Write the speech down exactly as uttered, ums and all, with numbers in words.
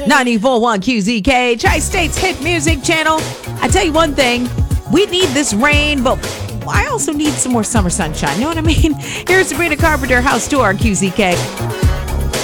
ninety-four point one Q Z K, Tri-State's hit music channel. I tell you one thing, we need this rain, but I also need some more summer sunshine. You know what I mean? Here's Sabrina Carpenter, House Tour on Q Z K.